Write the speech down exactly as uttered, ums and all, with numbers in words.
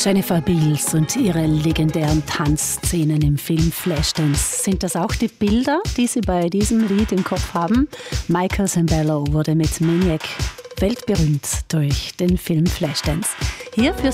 Jennifer Beals und ihre legendären Tanzszenen im Film Flashdance. Sind das auch die Bilder, die Sie bei diesem Lied im Kopf haben? Michael Sembello wurde mit Maniac weltberühmt durch den Film Flashdance. Hier für